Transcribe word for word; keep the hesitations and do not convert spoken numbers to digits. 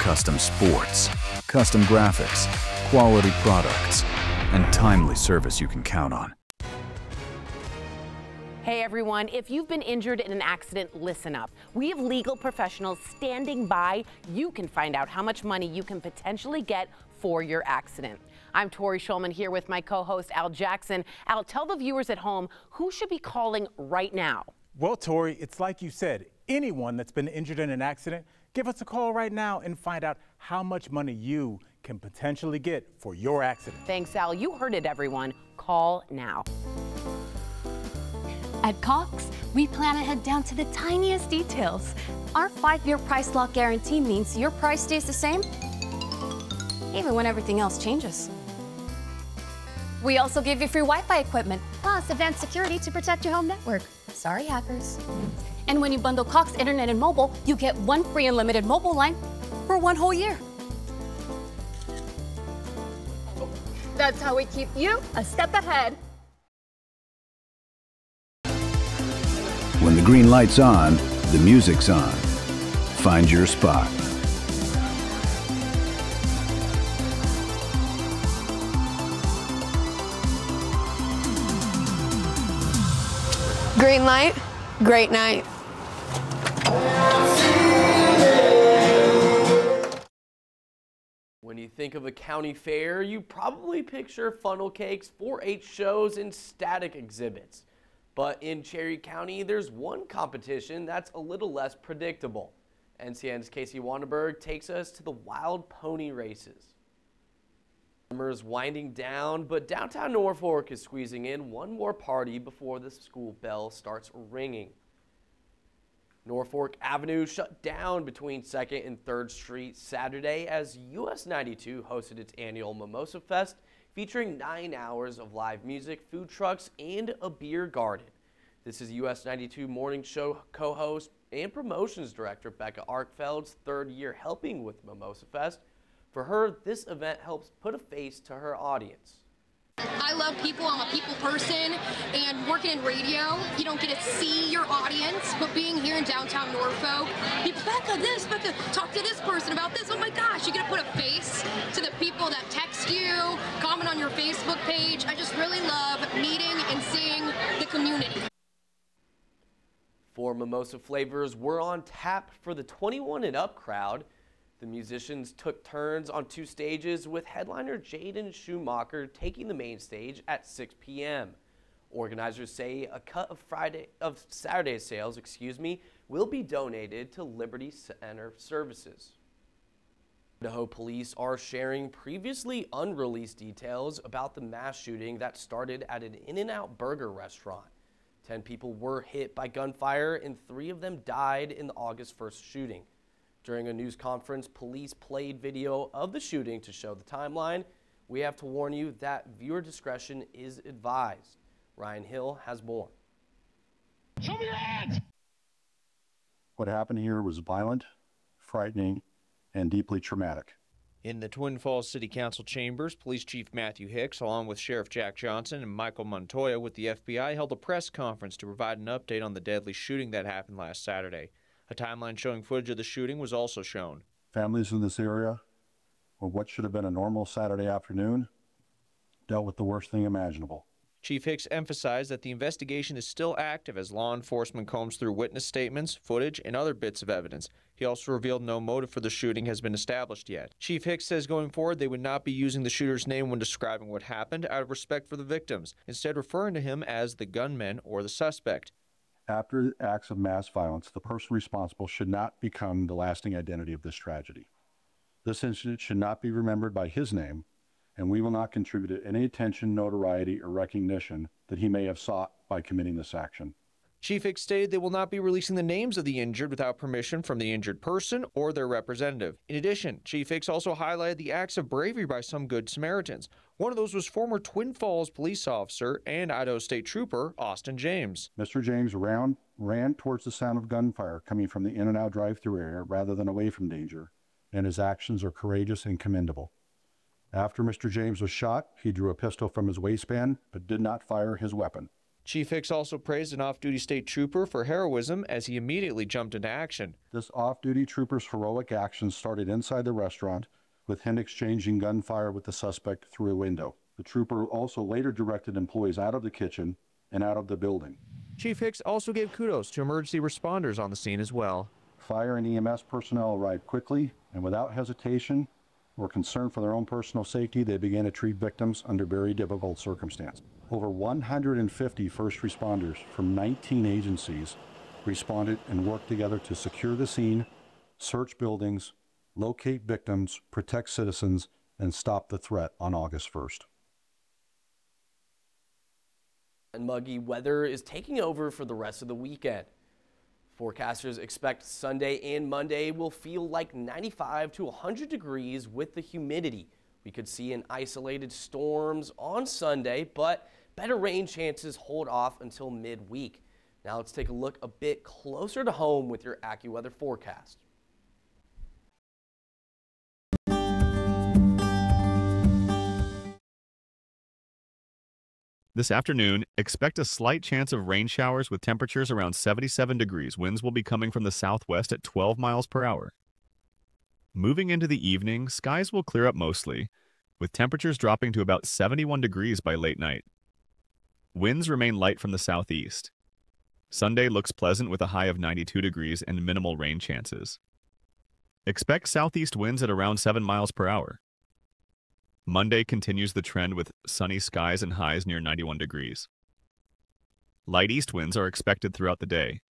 custom sports, custom graphics, quality products, and timely service you can count on. Hey everyone, if you've been injured in an accident, listen up. We have legal professionals standing by. You can find out how much money you can potentially get for your accident. I'm Tori Schulman here with my co-host Al Jackson. Al, tell the viewers at home who should be calling right now. Well, Tori, it's like you said, anyone that's been injured in an accident, give us a call right now and find out how much money you can potentially get for your accident. Thanks, Al. You heard it, everyone. Call now. At Cox, we plan ahead down to the tiniest details. Our five-year price lock guarantee means your price stays the same, even when everything else changes. We also give you free Wi-Fi equipment, plus advanced security to protect your home network. Sorry, hackers. And when you bundle Cox Internet and mobile, you get one free unlimited mobile line for one whole year. That's how we keep you a step ahead. When the green light's on, the music's on. Find your spot. Green light, great night. When you think of a county fair, you probably picture funnel cakes, four H shows, and static exhibits. But in Cherry County, there's one competition that's a little less predictable. N C N's Casey Wandenberg takes us to the wild pony races. Summer is winding down, but downtown Norfolk is squeezing in one more party before the school bell starts ringing. Norfolk Avenue shut down between second and third Street Saturday as U S ninety-two hosted its annual Mimosa Fest, featuring nine hours of live music, food trucks, and a beer garden. This is U S ninety-two Morning Show co-host and promotions director Becca Arkfeld's third year helping with Mimosa Fest. For her, this event helps put a face to her audience. I love people, I'm a people person, and working in radio, you don't get to see your audience, but being here in downtown Norfolk, people, Becca this, Becca, talk to this person about this, oh my gosh, you get to put a face to the people that text you, comment on your Facebook page. I just really love meeting and seeing the community. Four mimosa flavors were on tap for the twenty-one and up crowd. The musicians took turns on two stages, with headliner Jaden Schumacher taking the main stage at six p m Organizers say a cut of Friday of Saturday's sales, excuse me, will be donated to Liberty Center services. Idaho police are sharing previously unreleased details about the mass shooting that started at an In-N-Out Burger restaurant. Ten people were hit by gunfire and three of them died in the August first shooting. During a news conference, police played video of the shooting to show the timeline. We have to warn you that viewer discretion is advised. Ryan Hill has more. Show me your hands! What happened here was violent, frightening, and deeply traumatic. In the Twin Falls City Council chambers, Police Chief Matthew Hicks, along with Sheriff Jack Johnson and Michael Montoya with the F B I, held a press conference to provide an update on the deadly shooting that happened last Saturday. A timeline showing footage of the shooting was also shown. Families in this area, or what should have been a normal Saturday afternoon, dealt with the worst thing imaginable. Chief Hicks emphasized that the investigation is still active as law enforcement combs through witness statements, footage, and other bits of evidence. He also revealed no motive for the shooting has been established yet. Chief Hicks says going forward they would not be using the shooter's name when describing what happened out of respect for the victims, instead referring to him as the gunman or the suspect. After acts of mass violence, the person responsible should not become the lasting identity of this tragedy. This incident should not be remembered by his name, and we will not contribute any attention, notoriety, or recognition that he may have sought by committing this action. Chief Hicks stated they will not be releasing the names of the injured without permission from the injured person or their representative. In addition, Chief Hicks also highlighted the acts of bravery by some Good Samaritans. One of those was former Twin Falls police officer and Idaho State Trooper Austin James. Mister James ran, ran towards the sound of gunfire coming from the In-N-Out drive-through area rather than away from danger, and his actions are courageous and commendable. After Mister James was shot, he drew a pistol from his waistband but did not fire his weapon. Chief Hicks also praised an off-duty state trooper for heroism as he immediately jumped into action. This off-duty trooper's heroic action started inside the restaurant, with him exchanging gunfire with the suspect through a window. The trooper also later directed employees out of the kitchen and out of the building. Chief Hicks also gave kudos to emergency responders on the scene as well. Fire and E M S personnel arrived quickly, and without hesitation or concern for their own personal safety, they began to treat victims under very difficult circumstances. Over one hundred fifty first responders from nineteen agencies responded and worked together to secure the scene, search buildings, locate victims, protect citizens, and stop the threat on August first. And muggy weather is taking over for the rest of the weekend. Forecasters expect Sunday and Monday will feel like ninety-five to one hundred degrees with the humidity. We could see an isolated storms on Sunday, but better rain chances hold off until midweek. Now let's take a look a bit closer to home with your AccuWeather forecast. This afternoon, expect a slight chance of rain showers with temperatures around seventy-seven degrees. Winds will be coming from the southwest at twelve miles per hour. Moving into the evening, skies will clear up mostly, with temperatures dropping to about seventy-one degrees by late night. Winds remain light from the southeast. Sunday looks pleasant with a high of ninety-two degrees and minimal rain chances. Expect southeast winds at around seven miles per hour. Monday continues the trend with sunny skies and highs near ninety-one degrees. Light east winds are expected throughout the day.